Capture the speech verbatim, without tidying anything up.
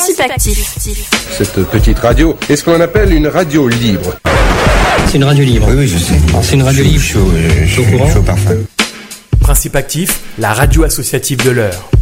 Principe Actif. Cette petite radio est ce qu'on appelle une radio libre. C'est une radio libre. Oui, oui, je sais. C'est une radio libre. Chaud, chaud, Au courant. chaud parfum. Principe Actif, la radio associative de l'heure.